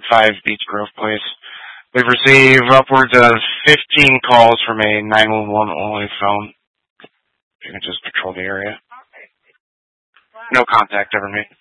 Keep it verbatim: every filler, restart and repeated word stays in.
five Beach Grove Place. We've received upwards of fifteen calls from a nine one one only phone. You can just patrol the area. No contact ever made.